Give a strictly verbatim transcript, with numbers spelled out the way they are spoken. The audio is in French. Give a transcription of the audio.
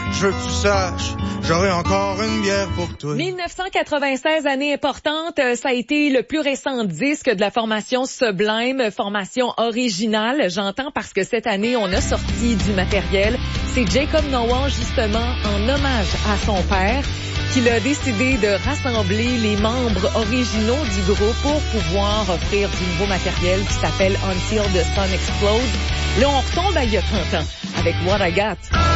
je veux que tu saches, j'aurai encore une bière pour toi. dix-neuf cent quatre-vingt-seize, année importante, ça a été le plus récent disque de la formation Sublime, formation originale, j'entends, parce que cette année, on a sorti du matériel. C'est Jacob Noah, justement, en hommage à son père, qu'il a décidé de rassembler les membres originaux du groupe pour pouvoir offrir du nouveau matériel qui s'appelle Until the Sun Explodes. Là, on retombe à il y a trente ans avec What I Got.